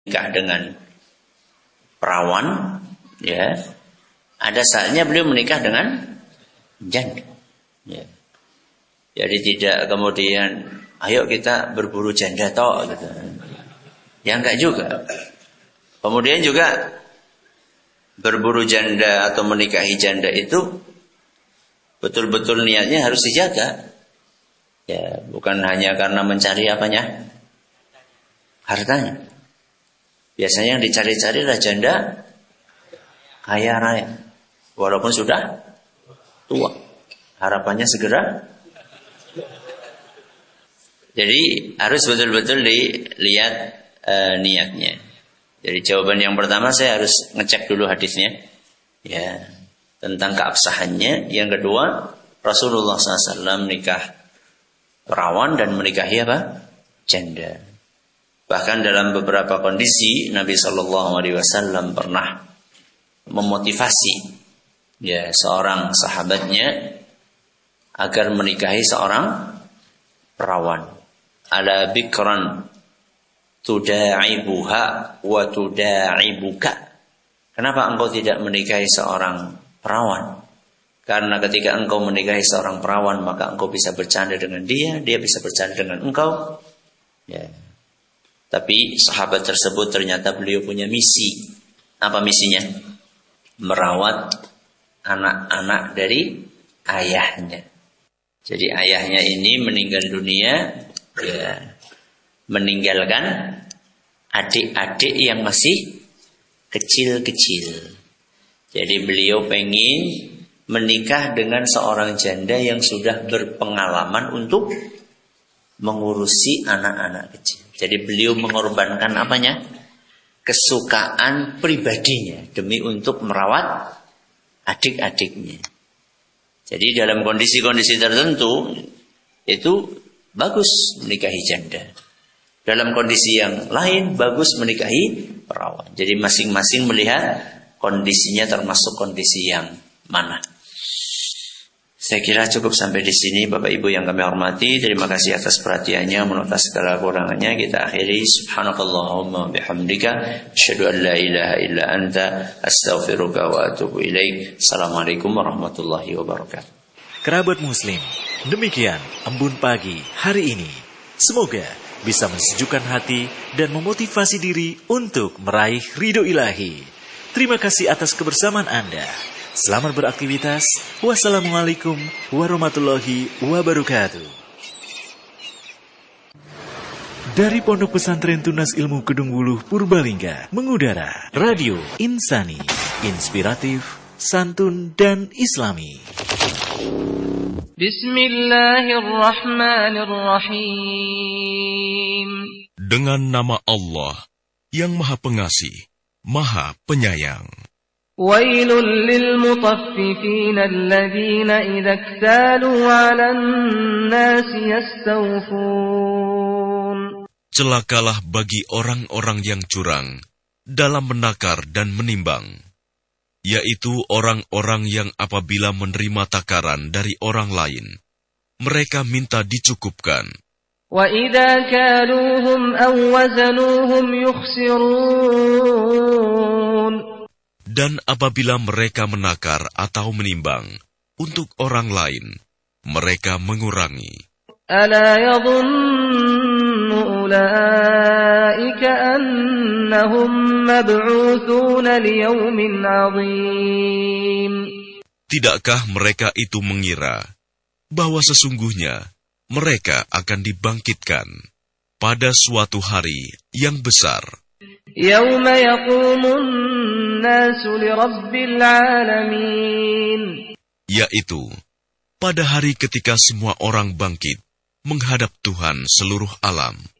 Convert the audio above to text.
nikah dengan perawan, ya, ada saatnya beliau menikah dengan janda. Ya. Jadi tidak kemudian ayo kita berburu janda toh gitu. Ya enggak juga. Kemudian juga berburu janda atau menikahi janda itu betul-betul niatnya harus dijaga. Ya, bukan hanya karena mencari apanya? Hartanya. Biasanya yang dicari-cari adalah janda kaya raya. Walaupun sudah tua. Harapannya segera. Jadi harus betul-betul dilihat niatnya. Jadi jawaban yang pertama saya harus ngecek dulu hadisnya. Ya, tentang keabsahannya. Yang kedua, Rasulullah SAW menikah perawan dan menikahi apa? Janda. Bahkan dalam beberapa kondisi Nabi SAW pernah memotivasi ya seorang sahabatnya agar menikahi seorang perawan. Ala bikran tuda'ibuha wa tuda'ibuka. Kenapa engkau tidak menikahi seorang perawan? Karena ketika engkau menikahi seorang perawan, maka engkau bisa bercanda dengan dia, dia bisa bercanda dengan engkau. Ya. Tapi sahabat tersebut ternyata beliau punya misi. Apa misinya? Merawat anak-anak dari ayahnya. Jadi ayahnya ini meninggal dunia, ya, meninggalkan adik-adik yang masih kecil-kecil. Jadi beliau pengen menikah dengan seorang janda yang sudah berpengalaman untuk mengurusi anak-anak kecil. Jadi beliau mengorbankan apanya? Kesukaan pribadinya demi untuk merawat adik-adiknya. Jadi dalam kondisi-kondisi tertentu itu bagus menikahi janda. Dalam kondisi yang lain bagus menikahi perawan. Jadi masing-masing melihat kondisinya termasuk kondisi yang mana. Saya kira cukup sampai di sini Bapak Ibu yang kami hormati. Terima kasih atas perhatiannya. Menurut segala kurangannya kita akhiri. Subhanakallahumma bihamdika asyhadu an la ilaha illa anta astaghfiruka wa atubu ilaik. Assalamualaikum warahmatullahi wabarakatuh. Kerabat Muslim, demikian Embun Pagi hari ini. Semoga bisa mensejukkan hati dan memotivasi diri untuk meraih ridho ilahi. Terima kasih atas kebersamaan Anda. Selamat beraktivitas. Wassalamualaikum warahmatullahi wabarakatuh. Dari Pondok Pesantren Tunas Ilmu Kedung Wuluh Purbalingga mengudara Radio Insani, inspiratif, santun dan islami. Bismillahirrahmanirrahim. Dengan nama Allah yang Maha Pengasih, Maha Penyayang. Wailul lil mutaffifin alladhina idza iktalu 'alan nasi yastawfun. Celakalah bagi orang-orang yang curang dalam menakar dan menimbang, yaitu orang-orang yang apabila menerima takaran dari orang lain, mereka minta dicukupkan. Wa idza kaluhum aw wazanuhum yukhsirun. Dan apabila mereka menakar atau menimbang untuk orang lain, mereka mengurangi. Ala yadhunnu ulaika annahum mab'uthuna liyawmin 'azim. Tidakkah mereka itu mengira bahwa sesungguhnya mereka akan dibangkitkan pada suatu hari yang besar? Yawma yaqumun nasu lirabbil alamin. Yaitu pada hari ketika semua orang bangkit menghadap Tuhan seluruh alam.